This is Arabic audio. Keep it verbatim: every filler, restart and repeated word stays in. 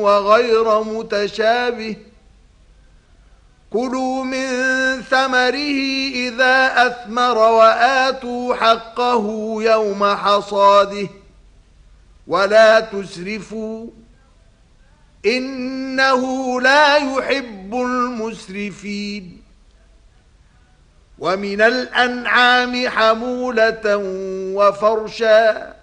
وغير متشابه كلوا من ثمره إذا أثمر وآتوا حقه يوم حصاده ولا تسرفوا إنه لا يحب المسرفين ومن الأنعام حمولة وفرشا